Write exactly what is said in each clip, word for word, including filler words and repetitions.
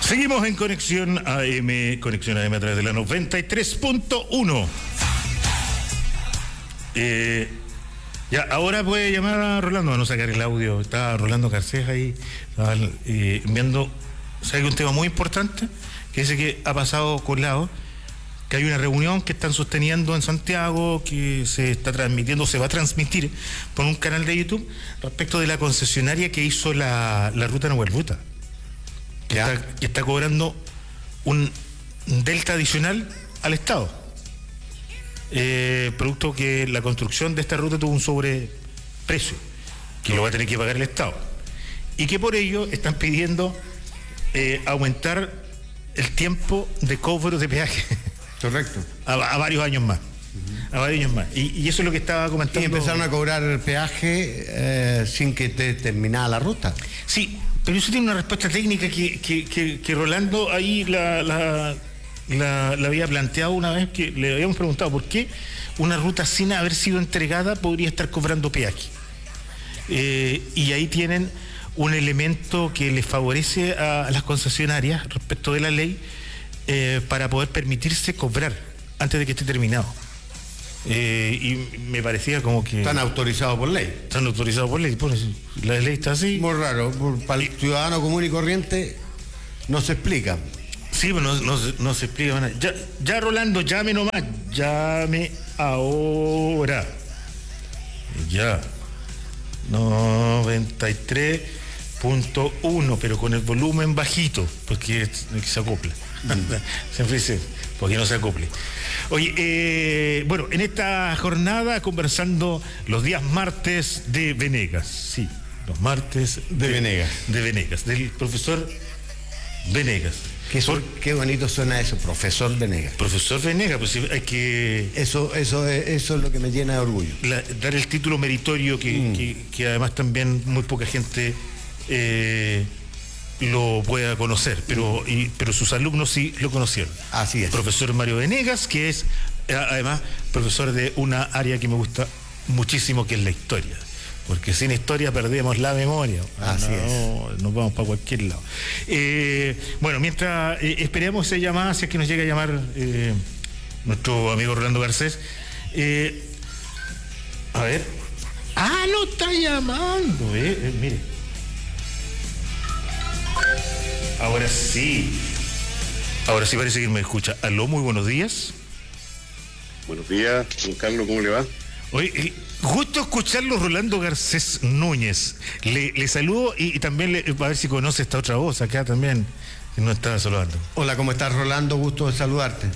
Seguimos en Conexión A M, Conexión A M a través de la noventa y tres punto uno. Eh, ya, ahora puede llamar a Rolando, a no sacar el audio. Está Rolando Garcés ahí, estaba, eh, enviando, ¿sabe un tema muy importante? Que dice que ha pasado colado, que hay una reunión que están sosteniendo en Santiago, que se está transmitiendo, se va a transmitir por un canal de YouTube, respecto de la concesionaria que hizo la, la ruta Nahuel Buta, que está, que está cobrando un delta adicional al Estado. Eh, producto que la construcción de esta ruta tuvo un sobreprecio que lo va a tener que pagar el Estado, y que por ello están pidiendo eh, aumentar el tiempo de cobro de peaje. Correcto. A, a varios años más. Uh-huh. A varios años más. Y, y eso es lo que estaba comentando. Y empezaron a cobrar el peaje eh, sin que te terminara la ruta. Sí, pero eso tiene una respuesta técnica que, que, que, que Rolando ahí la, la, la, la había planteado una vez, que le habíamos preguntado por qué una ruta sin haber sido entregada podría estar cobrando peaje. Eh, y ahí tienen un elemento que les favorece a las concesionarias respecto de la ley, eh, para poder permitirse cobrar antes de que esté terminado. Eh, y me parecía como que... Están autorizados por ley. Están autorizados por ley. Por eso, la ley está así. Muy raro. Para el ciudadano común y corriente no se explica. Sí, pero no, no, no se explica nada. Ya, ya Rolando, llame nomás. Llame ahora. Ya. noventa y tres punto uno, pero con el volumen bajito, porque se acopla. Se ofrece, porque no se acople. Oye, eh, bueno, en esta jornada conversando los días martes de Venegas, sí, los martes de, de Venegas. De Venegas, del profesor Venegas. Qué, Por, qué bonito suena eso, profesor Venegas. Profesor Venegas, pues hay que... Eso, eso, es, eso es lo que me llena de orgullo. La, dar el título meritorio que, mm. que, que además también muy poca gente... Eh, lo pueda conocer, pero, y, pero sus alumnos sí lo conocieron. Así es. Profesor Mario Venegas, que es además profesor de una área que me gusta muchísimo, que es la historia, porque sin historia perdemos la memoria. Así no, es. Nos vamos para cualquier lado. Eh, bueno, mientras eh, esperemos esa llamada, si es que nos llega a llamar eh, nuestro amigo Rolando Garcés. Eh, a ver. Ah, no está llamando, eh, eh mire. Ahora sí. Ahora sí parece que me escucha. Aló, muy buenos días. Buenos días, don Carlos, ¿cómo le va? Oye, eh, gusto escucharlo, Rolando Garcés Núñez. Le, le saludo y, y también le, a ver si conoce esta otra voz acá también, que nos estaba saludando. Hola, ¿cómo estás, Rolando? Gusto de saludarte.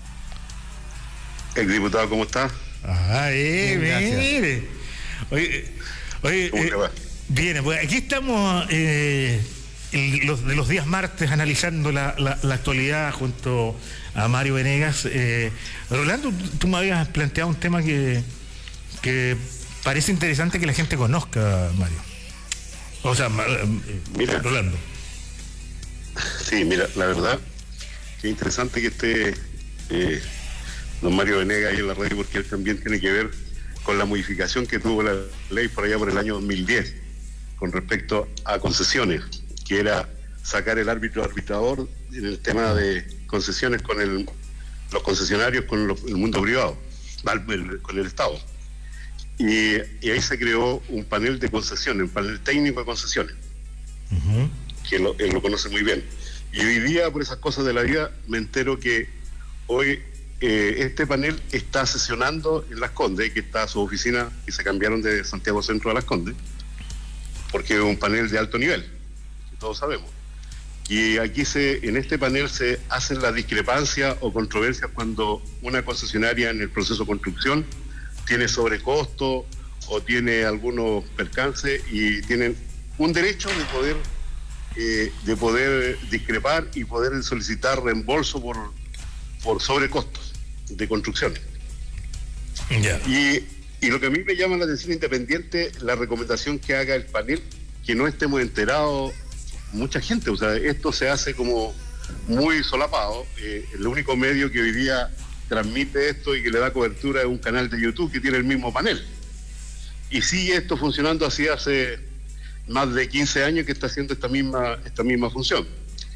El diputado, ¿cómo está? Ah, eh, bien, mire. Oye, oye, ¿cómo eh, le va? Bien, pues aquí estamos... Eh, El, los, de los días martes analizando la, la, la actualidad junto a Mario Venegas. eh, Rolando, tú me habías planteado un tema que, que parece interesante que la gente conozca, Mario. O sea, eh, mira, Rolando. Sí, mira, la verdad que es interesante que esté eh, don Mario Venegas ahí en la radio, porque él también tiene que ver con la modificación que tuvo la ley por allá por el año dos mil diez con respecto a concesiones, que era sacar el árbitro arbitrador en el tema de concesiones con el, los concesionarios, con lo, el mundo privado, con el Estado. Y, y ahí se creó un panel de concesiones, un panel técnico de concesiones, uh-huh. que lo, él lo conoce muy bien. Y hoy día, por esas cosas de la vida, me entero que hoy eh, este panel está sesionando en Las Condes, que está su oficina, que se cambiaron de Santiago Centro a Las Condes, porque es un panel de alto nivel, todos sabemos. Y aquí se, en este panel se hacen las discrepancias o controversias cuando una concesionaria en el proceso de construcción tiene sobrecosto o tiene algunos percances, y tienen un derecho de poder eh, de poder discrepar y poder solicitar reembolso por, por sobrecostos de construcciones. Yeah. Y, y lo que a mí me llama la atención, independiente la recomendación que haga el panel, que no estemos enterados mucha gente, o sea, esto se hace como muy solapado. Eh, el único medio que hoy día transmite esto y que le da cobertura es un canal de YouTube que tiene el mismo panel. Y sigue esto funcionando así hace más de quince años que está haciendo esta misma, esta misma función.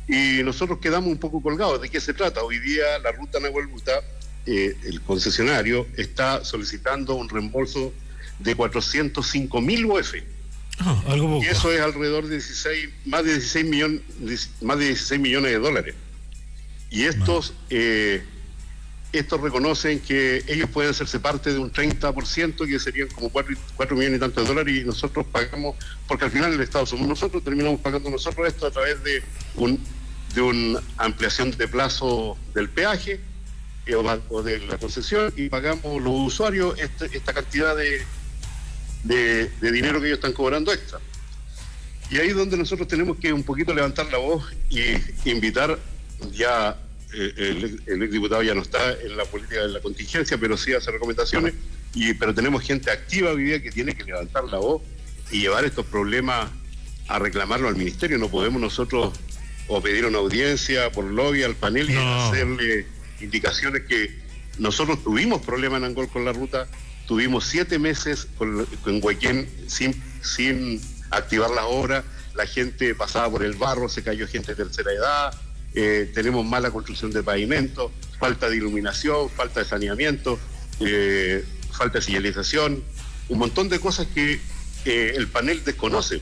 y nosotros quedamos un poco colgados. ¿De qué se trata? Hoy día la ruta Nahuel-Buta, eh, el concesionario está solicitando un reembolso de cuatrocientos cinco mil U F. Oh, algo poco. Y eso es alrededor de dieciséis, más de dieciséis millones, más de dieciséis millones de dólares. Y estos, eh, estos reconocen que ellos pueden hacerse parte de un treinta por ciento, que serían como cuatro millones y tantos de dólares, y nosotros pagamos, porque al final el Estado somos nosotros, terminamos pagando nosotros esto a través de un de una ampliación de plazo del peaje eh, o, o de la concesión, y pagamos los usuarios este, esta cantidad de, de, de dinero que ellos están cobrando extra. Y ahí es donde nosotros tenemos que un poquito levantar la voz y invitar ya, eh, el, el exdiputado ya no está en la política de la contingencia, pero sí hace recomendaciones, y pero tenemos gente activa hoy día que tiene que levantar la voz y llevar estos problemas a reclamarlo al ministerio. No podemos nosotros o pedir una audiencia por lobby al panel y no. hacerle indicaciones que nosotros tuvimos problemas en Angol con la ruta, tuvimos siete meses con, con Huequén sin, sin activar las obras, la gente pasaba por el barro, se cayó gente de tercera edad, eh, tenemos mala construcción de pavimento, falta de iluminación, falta de saneamiento, eh, falta de señalización, un montón de cosas que eh, el panel desconoce.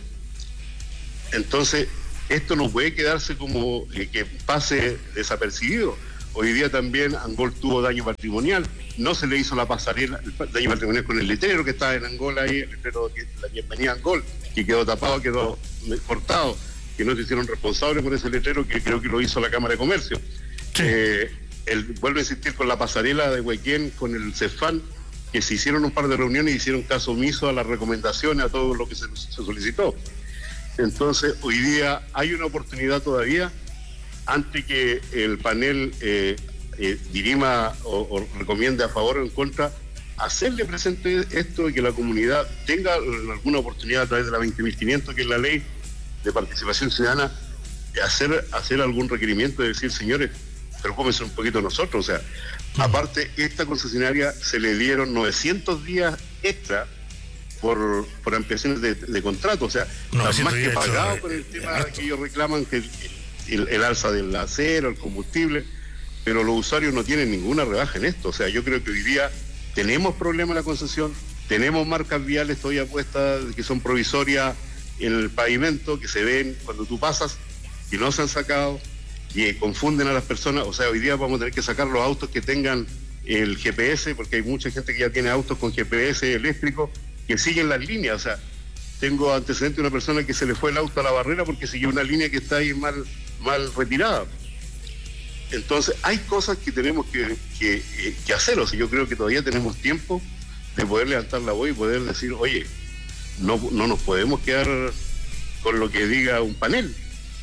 Entonces, esto no puede quedarse como eh, que pase desapercibido. Hoy día también Angol tuvo daño patrimonial, no se le hizo la pasarela, el daño patrimonial con el letrero que estaba en Angol ahí, el letrero de la bienvenida a Angol, que quedó tapado, quedó cortado, que no se hicieron responsables por ese letrero, que creo que lo hizo la Cámara de Comercio. Sí. Eh, el, vuelvo a insistir con la pasarela de Huequén, con el CEFAN, que se hicieron un par de reuniones y hicieron caso omiso a las recomendaciones, a todo lo que se, se solicitó. Entonces, hoy día hay una oportunidad todavía, antes que el panel eh, eh, dirima o, o recomiende a favor o en contra, hacerle presente esto y que la comunidad tenga alguna oportunidad a través de la veinte mil quinientos, que es la ley de participación ciudadana, de hacer, hacer algún requerimiento, de decir, señores, preocúpense un poquito nosotros. O sea, mm. aparte, esta concesionaria se le dieron novecientos días extra por, por ampliaciones de, de contrato, o sea, no, más que pagado por el tema esto. Que ellos reclaman, que el, el, el alza del acero, el combustible, pero los usuarios no tienen ninguna rebaja en esto. O sea, yo creo que hoy día tenemos problemas en la concesión, tenemos marcas viales todavía puestas que son provisorias en el pavimento, que se ven cuando tú pasas y no se han sacado, y confunden a las personas. O sea, hoy día vamos a tener que sacar los autos que tengan el G P S, porque hay mucha gente que ya tiene autos con G P S eléctrico que siguen las líneas. O sea, tengo antecedente de una persona que se le fue el auto a la barrera porque siguió una línea que está ahí mal, mal retirada. Entonces, hay cosas que tenemos que, que, que hacer. O sea, yo creo que todavía tenemos tiempo de poder levantar la voz y poder decir, oye, no, no nos podemos quedar con lo que diga un panel.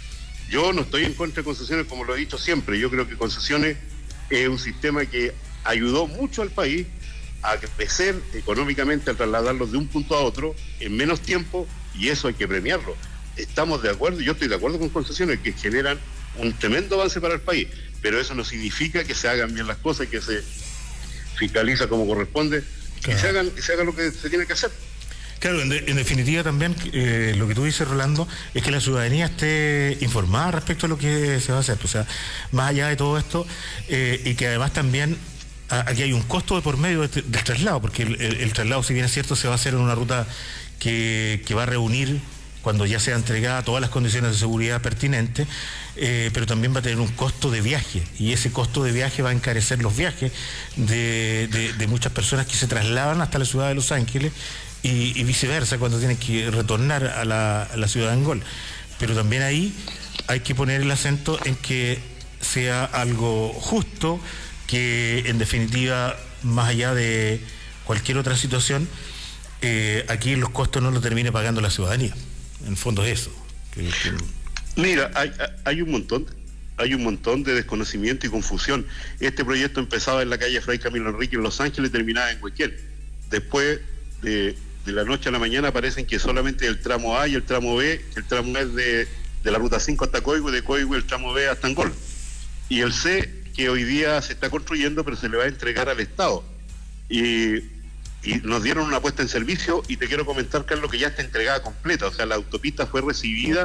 Yo no estoy en contra de concesiones, como lo he dicho siempre. Yo creo que concesiones es un sistema que ayudó mucho al país a crecer económicamente, a trasladarlos de un punto a otro en menos tiempo, y eso hay que premiarlo. Estamos de acuerdo, yo estoy de acuerdo con concesiones que generan un tremendo avance para el país, pero eso no significa que se hagan bien las cosas, que se fiscaliza como corresponde, claro. y se hagan, se haga lo que se tiene que hacer. Claro, en, de, en definitiva también eh, lo que tú dices, Rolando, es que la ciudadanía esté informada respecto a lo que se va a hacer. O sea, más allá de todo esto, eh, y que además también a, aquí hay un costo de por medio de, del traslado, porque el, el, el traslado, si bien es cierto, se va a hacer en una ruta que, que va a reunir, cuando ya sea entregada, todas las condiciones de seguridad pertinentes, eh, pero también va a tener un costo de viaje, y ese costo de viaje va a encarecer los viajes de, de, de muchas personas que se trasladan hasta la ciudad de Los Ángeles, y, y viceversa cuando tienen que retornar a la, a la ciudad de Angol. Pero también ahí hay que poner el acento en que sea algo justo, que en definitiva, más allá de cualquier otra situación, eh, aquí los costos no los termine pagando la ciudadanía. En el fondo es eso. Que, que... Mira, hay, hay un montón, hay un montón de desconocimiento y confusión. Este proyecto empezaba en la calle Fray Camilo Enrique en Los Ángeles y terminaba en Huequén. Después de, de la noche a la mañana aparecen que solamente el tramo A y el tramo B, el tramo A es de, de la ruta cinco hasta Coihue, de Coihue el tramo B hasta Angol. Y el C, que hoy día se está construyendo, pero se le va a entregar al Estado. Y... y nos dieron una puesta en servicio, y te quiero comentar, Carlos, que ya está entregada completa. O sea, la autopista fue recibida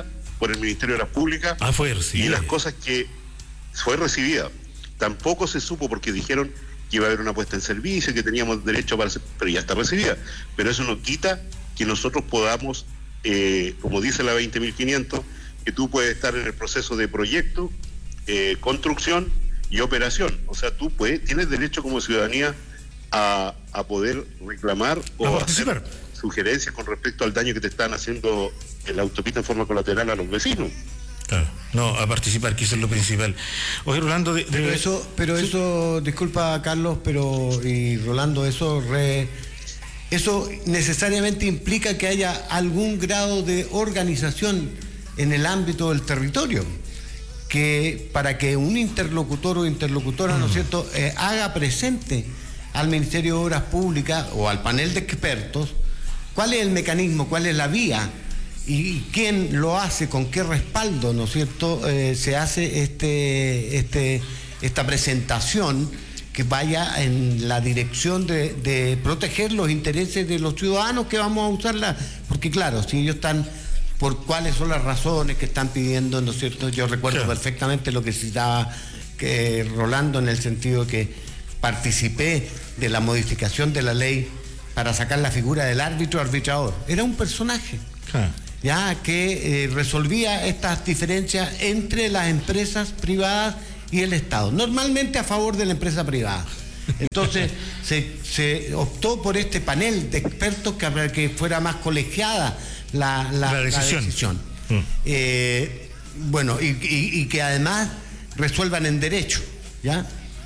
por el Ministerio de Obras Públicas. Ah, fue recibida. Y las cosas que fue recibida. Tampoco se supo porque dijeron que iba a haber una puesta en servicio, que teníamos derecho para hacer, pero ya está recibida. Pero eso no quita que nosotros podamos, eh, como dice la veinte mil quinientos, que tú puedes estar en el proceso de proyecto, eh, construcción y operación. O sea, tú puedes, tienes derecho como ciudadanía a, a poder reclamar o a participar. Hacer sugerencias con respecto al daño que te están haciendo en la autopista en forma colateral a los vecinos. Claro, no, a participar, que eso es lo principal. Oye, Rolando, de, de... pero eso, pero ¿sí? eso, disculpa Carlos, pero y Rolando, eso re, eso necesariamente implica que haya algún grado de organización en el ámbito del territorio, que para que un interlocutor o interlocutora, mm. ¿no es cierto?, eh, haga presente al Ministerio de Obras Públicas o al panel de expertos cuál es el mecanismo, cuál es la vía y quién lo hace, con qué respaldo, ¿no es cierto?, eh, se hace este, este, esta presentación que vaya en la dirección de, de proteger los intereses de los ciudadanos que vamos a usarla, porque claro, si ellos están por cuáles son las razones que están pidiendo, ¿no es cierto? Yo recuerdo claro. perfectamente lo que citaba que Rolando, en el sentido que participé de la modificación de la ley para sacar la figura del árbitro arbitrador. Era un personaje claro. ya que eh, resolvía estas diferencias entre las empresas privadas y el Estado, normalmente a favor de la empresa privada. Entonces se, se optó por este panel de expertos que, para que fuera más colegiada la, la, la decisión, la decisión. Mm. Eh, bueno, y, y, y que además resuelvan en derecho, ¿ya?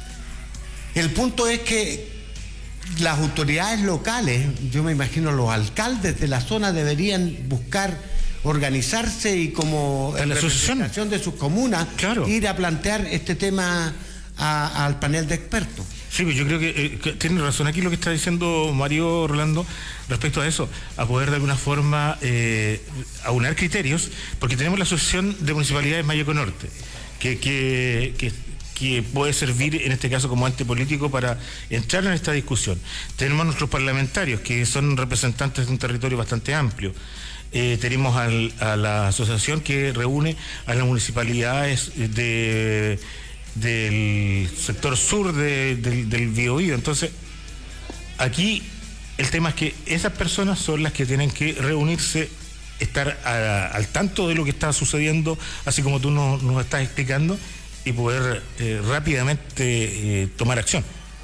El punto es que las autoridades locales, yo me imagino los alcaldes de la zona, deberían buscar organizarse y como en representación de sus comunas, claro. ir a plantear este tema a, al panel de expertos. Sí, pues yo creo que, eh, que tiene razón aquí lo que está diciendo Mario Rolando respecto a eso, a poder de alguna forma eh, aunar criterios, porque tenemos la Asociación de Municipalidades Mayeco Norte, que, que, que, que puede servir en este caso como ente político para entrar en esta discusión. Tenemos nuestros parlamentarios, que son representantes de un territorio bastante amplio. Eh, tenemos al, a la asociación que reúne a las municipalidades de... del sector sur de, de, del Biobío. Entonces, aquí el tema es que esas personas son las que tienen que reunirse, estar a, al tanto de lo que está sucediendo, así como tú nos, nos estás explicando, y poder eh, rápidamente eh, tomar acción.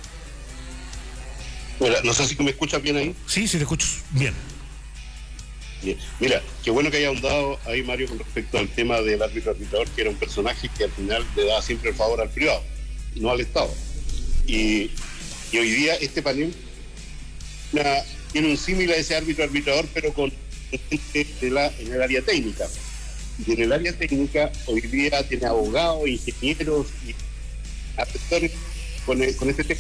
Bueno, no sé si me escuchas bien ahí. Sí, sí te escucho bien. Bien. Mira, qué bueno que haya ahondado ahí, Mario, con respecto al tema del árbitro arbitrador, que era un personaje que al final le daba siempre el favor al privado, no al Estado. Y, y hoy día este panel una, tiene un símil a ese árbitro arbitrador, pero con gente de la, en el área técnica. Y en el área técnica hoy día tiene abogados, ingenieros y asesores con, el, con este tema.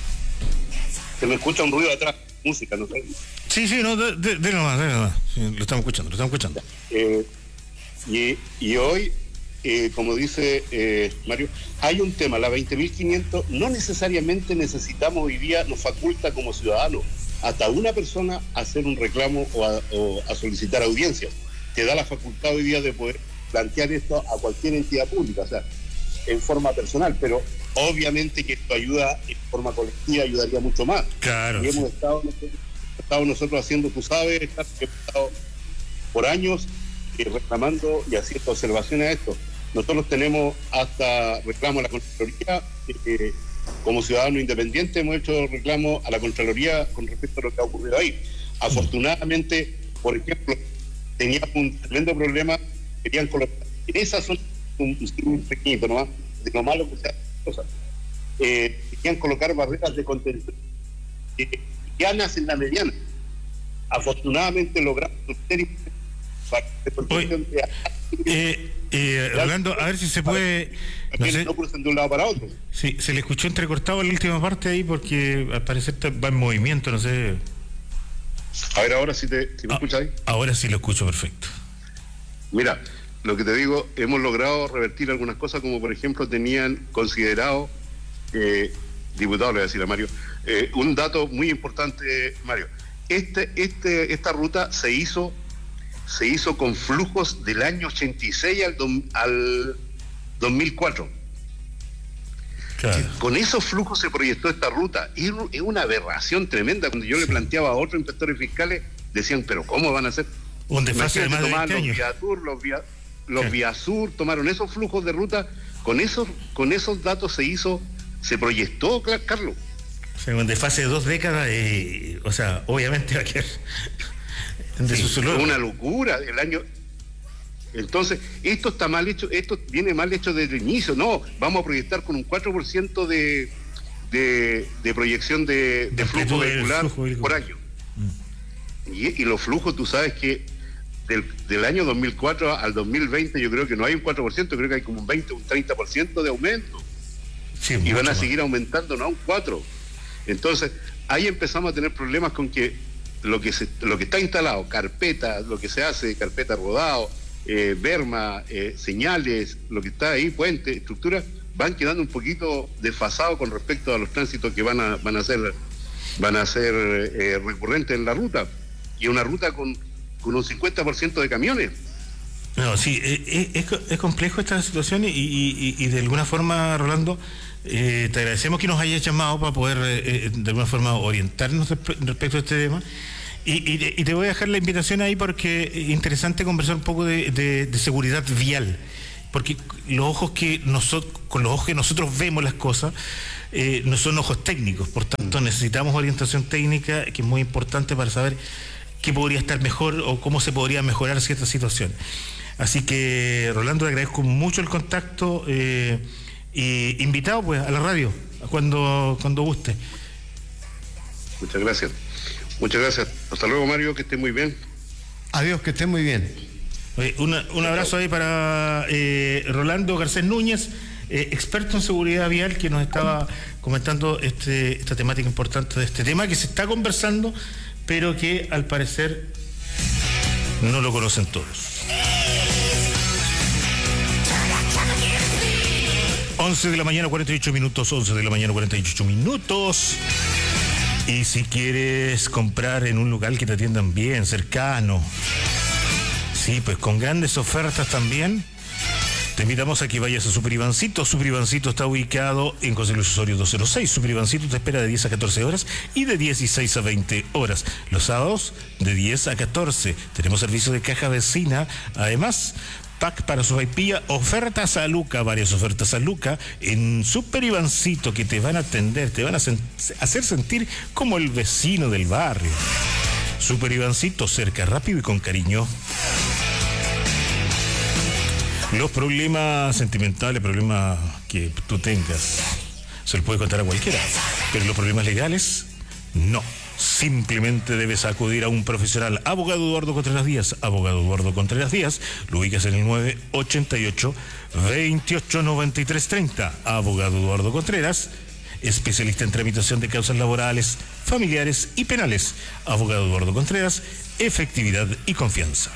Se me escucha un ruido atrás, música, no sé. Sí, sí, no, de, de, de nomás, de nomás. Sí, lo estamos escuchando, lo estamos escuchando. Eh, y, y hoy, eh, como dice eh, Mario, hay un tema, la veinte mil quinientos, no necesariamente necesitamos hoy día, nos faculta como ciudadanos, hasta una persona a hacer un reclamo o a, o a solicitar audiencia. Te da la facultad hoy día de poder plantear esto a cualquier entidad pública, o sea, en forma personal, pero obviamente que esto ayuda en forma colectiva, ayudaría mucho más. Claro. Y hemos sí. estado nosotros, estado nosotros haciendo, tú sabes, hemos estado por años eh, reclamando y haciendo observaciones a esto. Nosotros tenemos hasta reclamo a la Contraloría, eh, como ciudadanos independientes hemos hecho reclamo a la Contraloría con respecto a lo que ha ocurrido ahí. Afortunadamente, por ejemplo, teníamos un tremendo problema, querían colocar, en esa zona, un, un pequeñito nomás, de lo malo que sea cosas, eh, querían colocar barreras de contención eh, llanas en la mediana. Afortunadamente logramos para Oye, eh, eh, Rolando, a ver si se puede. No, sé, no crucen de un lado para otro. Sí, se le escuchó entrecortado la última parte ahí porque al parecer va en movimiento, no sé. A ver, ahora sí te, si me ah, escuchas ahí. Ahora sí lo escucho perfecto. Mira, lo que te digo, hemos logrado revertir algunas cosas, como por ejemplo tenían considerado, eh, diputado, le voy a decir a Mario, eh, un dato muy importante, Mario. Este, este, esta ruta se hizo se hizo con flujos del año ochenta y seis al, do, al dos mil cuatro. Claro. Con esos flujos se proyectó esta ruta. Y es una aberración tremenda. Cuando yo sí. le planteaba a otros inspectores fiscales, decían, pero ¿cómo van a hacer? Un desfase de más de veinte años. Los Viatur, los, via, los sí. Viasur, tomaron esos flujos de ruta. Con esos, con esos datos se hizo, se proyectó, Carlos. O sea, un desfase de dos décadas, eh, o sea, obviamente va a quedar de sí, su una locura. El año... Entonces, esto está mal hecho, esto viene mal hecho desde el inicio. No, vamos a proyectar con un cuatro por ciento de, de, de proyección de, de, de flujo vehicular flujo por año. Mm. Y, y los flujos, tú sabes que del, del año dos mil cuatro al dos mil veinte yo creo que no hay un cuatro por ciento, creo que hay como un veinte, un treinta por ciento de aumento. Sí, y van a más. seguir aumentando, no a un cuatro por ciento. Entonces, ahí empezamos a tener problemas con que lo que, se, lo que está instalado, carpeta, lo que se hace, carpeta rodado, Eh, Berma, eh, señales, lo que está ahí, puente, estructura, van quedando un poquito desfasados con respecto a los tránsitos que van a van a ser van a ser eh, recurrentes en la ruta, y una ruta con, con un cincuenta por ciento de camiones. No, sí, es, es, es complejo esta situación y, y, y de alguna forma, Rolando, eh, te agradecemos que nos hayas llamado para poder eh, de alguna forma orientarnos respecto a este tema. Y, y, y te voy a dejar la invitación ahí porque es interesante conversar un poco de, de, de seguridad vial, porque los ojos que nosotros, con los ojos que nosotros vemos las cosas, eh, no son ojos técnicos, por tanto necesitamos orientación técnica, que es muy importante para saber qué podría estar mejor o cómo se podría mejorar cierta situación. Así que, Rolando, le agradezco mucho el contacto eh, y invitado pues a la radio cuando, cuando guste. Muchas gracias. Muchas gracias. Hasta luego, Mario, que esté muy bien. Adiós, que esté muy bien. Oye, una, un abrazo ahí para eh, Rolando Garcés Núñez, eh, experto en seguridad vial, que nos estaba comentando este, esta temática importante de este tema que se está conversando, pero que al parecer no lo conocen todos. once de la mañana, cuarenta y ocho minutos, once de la mañana, cuarenta y ocho minutos. Y si quieres comprar en un local que te atiendan bien, cercano, sí, pues con grandes ofertas también, te invitamos a que vayas a Super Ivancito. Super Ivancito está ubicado en José Luis Osorio doscientos seis. Super Ivancito te espera de diez a catorce horas y de dieciséis a veinte horas. Los sábados de diez a catorce. Tenemos servicio de caja vecina. Además, pack para sopaipilla, ofertas a Luca, varias ofertas a Luca en Super Ivancito que te van a atender, te van a sen- hacer sentir como el vecino del barrio. Super Ivancito, cerca, rápido y con cariño. Los problemas sentimentales, problemas que tú tengas, se los puede contar a cualquiera, pero los problemas legales, no. Simplemente debes acudir a un profesional. Abogado Eduardo Contreras Díaz. Abogado Eduardo Contreras Díaz. Lo ubicas en el nueve ochenta y ocho, veintiocho noventa y tres treinta. Abogado Eduardo Contreras, especialista en tramitación de causas laborales, familiares y penales. Abogado Eduardo Contreras, efectividad y confianza.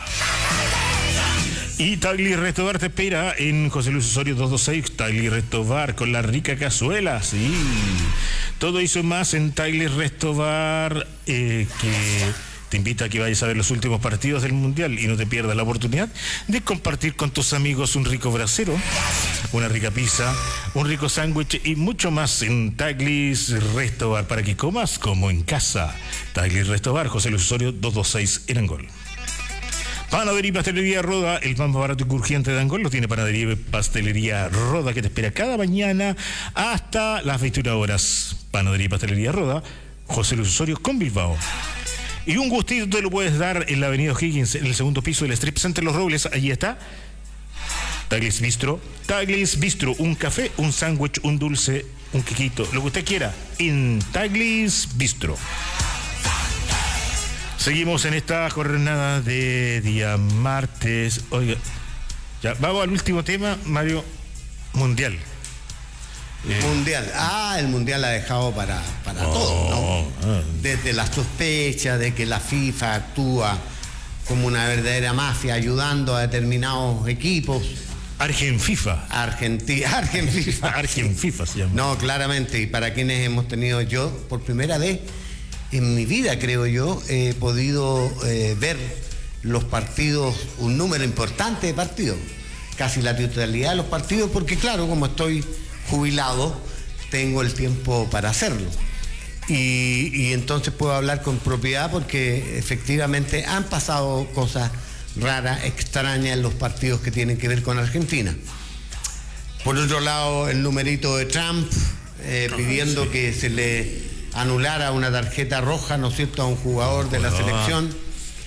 Y Tagli Resto Bar te espera en José Luis Osorio doscientos veintiséis. Tagli Resto Bar con la rica cazuela, sí. Todo eso y más en Tagli Resto Bar, eh, que te invita a que vayas a ver los últimos partidos del Mundial y no te pierdas la oportunidad de compartir con tus amigos un rico brasero, una rica pizza, un rico sándwich y mucho más en Taglis Resto Bar para que comas como en casa. Taglis Resto Bar, José Luis Osorio doscientos veintiséis en Angol. Panadería y Pastelería Roda, el pan más barato y crujiente de Angol, lo tiene Panadería y Pastelería Roda, que te espera cada mañana hasta las veintiuna horas. Panadería y Pastelería Roda, José Luis Osorio con Bilbao. Y un gustito te lo puedes dar en la avenida O'Higgins, en el segundo piso del Strip Center Los Robles. Allí está Taglis Bistro. Taglis Bistro, un café, un sándwich, un dulce, un quiquito, lo que usted quiera, en Taglis Bistro. Seguimos en esta jornada de día martes. Oiga, ya vamos al último tema, Mario. Mundial. Eh, mundial. Ah, el mundial ha dejado para, para oh, todo, ¿no? Ah. Desde la sospecha de que la FIFA actúa como una verdadera mafia ayudando a determinados equipos. Argenfifa. Argenti Argenfifa. Argenfifa se llama. No, claramente. Y para quienes hemos tenido, yo por primera vez en mi vida, creo yo, he podido eh, ver los partidos, un número importante de partidos, casi la totalidad de los partidos, porque claro, como estoy jubilado, tengo el tiempo para hacerlo. Y, y entonces puedo hablar con propiedad porque efectivamente han pasado cosas raras, extrañas en los partidos que tienen que ver con Argentina. Por otro lado, el numerito de Trump eh, pidiendo sí. que se le anulara una tarjeta roja, ¿no es cierto?, a un jugador de la ah. selección.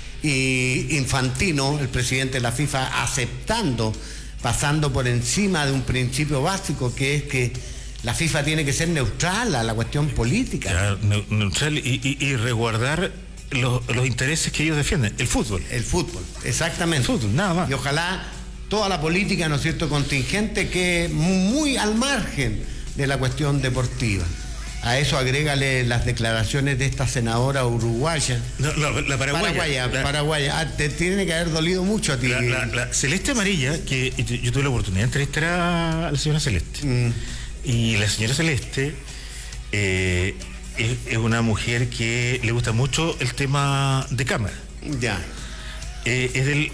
Y Infantino, el presidente de la FIFA, aceptando, pasando por encima de un principio básico, que es que la FIFA tiene que ser neutral a la cuestión política. Claro, neutral y, y, y resguardar los, los intereses que ellos defienden, el fútbol. El fútbol, exactamente. El fútbol, nada más. Y ojalá toda la política, ¿no es cierto?, contingente, que muy al margen de la cuestión deportiva. A eso agrégale las declaraciones de esta senadora uruguaya. No, no, la paraguaya. Paraguaya, la, paraguaya. Ah, te tiene que haber dolido mucho a ti. La, la, la Celeste Amarilla, que yo tuve la oportunidad de entrevistar a la señora Celeste. Mm. Y la señora Celeste eh, es, es una mujer que le gusta mucho el tema de cámara. Ya. Eh, es del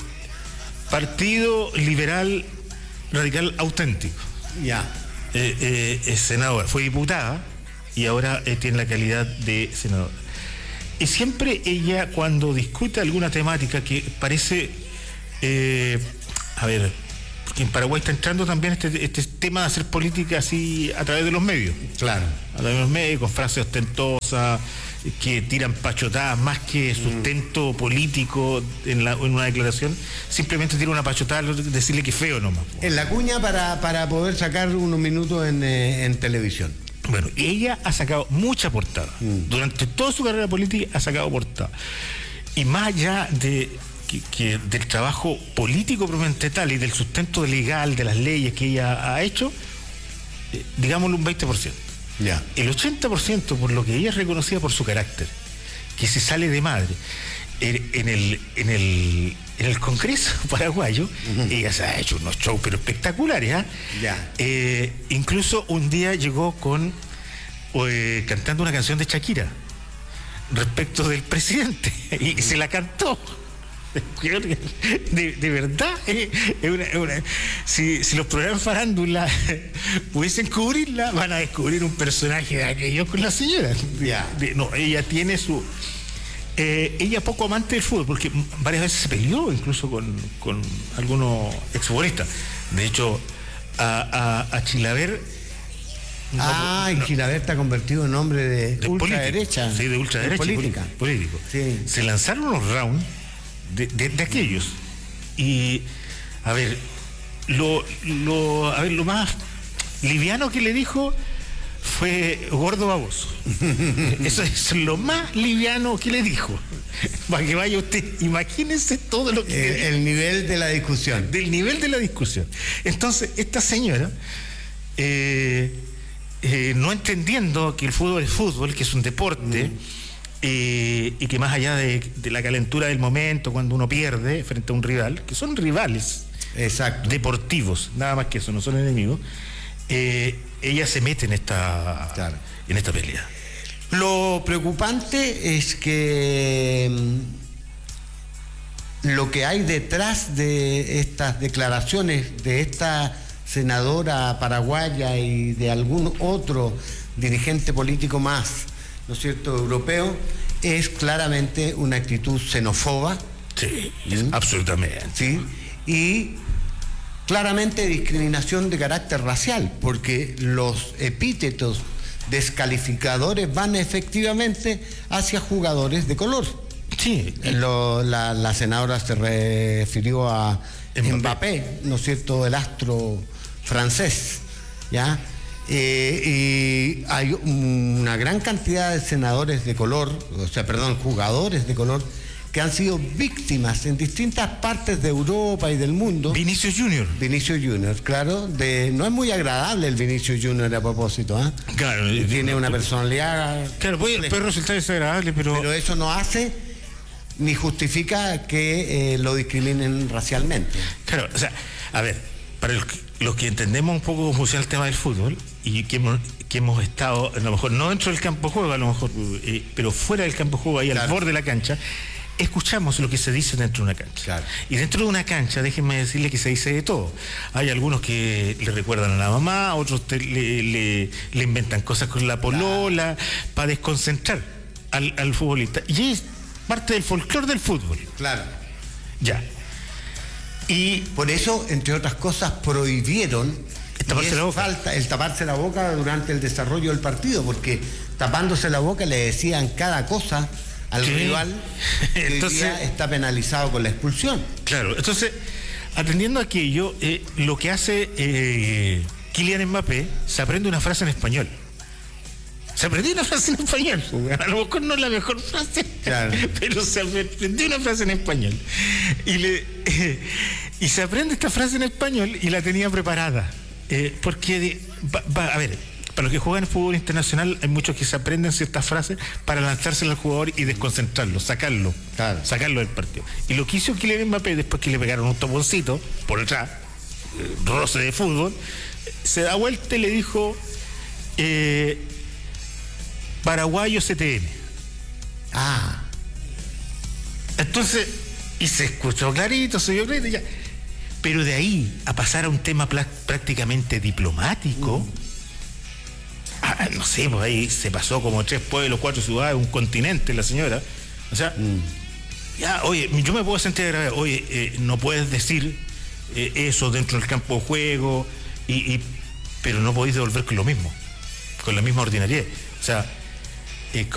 Partido Liberal Radical Auténtico. Ya. Eh, eh, es senadora, fue diputada y ahora eh, tiene la calidad de senadora. Y siempre ella, cuando discute alguna temática que parece, eh, a ver, porque en Paraguay está entrando también este, este tema de hacer política así a través de los medios. Claro. A través de los medios, con frases ostentosas, que tiran pachotadas más que sustento mm. político en, la, en una declaración, simplemente tira una pachotada, decirle que es feo nomás. En la cuña para, para poder sacar unos minutos en, eh, en televisión. Bueno, ella ha sacado mucha portada. Mm. Durante toda su carrera política ha sacado portada. Y más allá de que, que del trabajo político propiamente tal y del sustento legal de las leyes que ella ha hecho, eh, digámoslo un veinte por ciento. Ya. El ochenta por ciento por lo que ella es reconocida por su carácter, que se sale de madre. En el, en el, en el Congreso paraguayo, uh-huh. ella se ha hecho unos shows pero espectaculares. ¿eh? Ya. Eh, incluso un día llegó con eh, cantando una canción de Shakira respecto del presidente y, y se la cantó. De, de verdad, eh, es una, es una, si, si los programas farándula pudiesen cubrirla, van a descubrir un personaje de aquellos con la señora. Ya. De, no, ella tiene su... Eh, ella poco amante del fútbol, porque varias veces se peleó incluso con, con algunos exfutbolistas. De hecho, a, a, a Chilaver... Ah, no, y Chilaver está convertido en hombre de, de ultraderecha. Sí, de ultraderecha. De política. Político. Sí. Se lanzaron unos rounds de, de, de aquellos. Y, a ver, lo, lo, a ver, lo más liviano que le dijo fue gordo baboso. Eso es lo más liviano que le dijo. Para que vaya usted, imagínense todo lo que... Eh, el nivel de la discusión. Del nivel de la discusión. Entonces, esta señora, eh, eh, no entendiendo que el fútbol es fútbol, que es un deporte, mm. eh, y que más allá de, de la calentura del momento, cuando uno pierde frente a un rival, que son rivales. Exacto. Deportivos, nada más que eso, no son enemigos. Eh, ella se mete en esta, claro. en esta pelea. Lo preocupante es que lo que hay detrás de estas declaraciones de esta senadora paraguaya y de algún otro dirigente político más, ¿no es cierto?, europeo, es claramente una actitud xenófoba. Sí, ¿sí? Absolutamente. Sí, y claramente discriminación de carácter racial, porque los epítetos descalificadores van efectivamente hacia jugadores de color. Sí. Lo, la, la senadora se refirió a Mbappé, Mbappé, ¿no es cierto?, el astro francés, ¿ya? Eh, y hay una gran cantidad de senadores de color, o sea, perdón, jugadores de color, que han sido víctimas en distintas partes de Europa y del mundo. Vinicius Junior. Vinicius Junior, claro. De, no es muy agradable el Vinicius Junior a propósito, ¿eh? Claro. Tiene no, una personalidad... Claro, puede, puede resultar desagradable, pero... Pero eso no hace ni justifica que eh, lo discriminen racialmente. Claro, o sea, a ver, para los que, los que entendemos un poco cómo funciona el tema del fútbol y que hemos, que hemos estado, a lo mejor no dentro del campo de juego, a lo mejor, eh, pero fuera del campo de juego, ahí claro. al borde de la cancha, escuchamos lo que se dice dentro de una cancha. Claro. Y dentro de una cancha, déjenme decirle que se dice de todo. Hay algunos que le recuerdan a la mamá, otros te, le, le, le inventan cosas con la polola, claro, para desconcentrar al, al futbolista. Y es parte del folclore del fútbol. Claro. Ya. Y por eso, entre otras cosas, prohibieron taparse la boca. Falta el taparse la boca durante el desarrollo del partido, porque tapándose la boca le decían cada cosa al ¿Qué? rival, que entonces hoy día está penalizado con la expulsión. Claro, entonces, atendiendo a aquello, eh, lo que hace eh, Kylian Mbappé, se aprende una frase en español. Se aprendió una frase en español. A lo mejor no es la mejor frase, claro, pero se aprendió una frase en español. Y, le, eh, y se aprende esta frase en español y la tenía preparada. Eh, porque, de, va, va, a ver, para los que juegan fútbol internacional, hay muchos que se aprenden ciertas frases para lanzársela al jugador y desconcentrarlo, sacarlo, claro, sacarlo del partido. Y lo que hizo Kylian Mbappé, después que le pegaron un toponcito por detrás, eh, roce de fútbol, se da vuelta y le dijo: eh, paraguayo C T N. Ah. Entonces, y se escuchó clarito, se vio clarito, ya. Pero de ahí a pasar a un tema prácticamente diplomático, mm. ah, no sé, pues ahí se pasó como tres pueblos, cuatro ciudades, un continente la señora. O sea, mm. ya, oye, yo me puedo sentir agradable, oye, eh, no puedes decir eh, eso dentro del campo de juego, y, y, pero no podéis devolver con lo mismo, con la misma ordinariedad. O sea,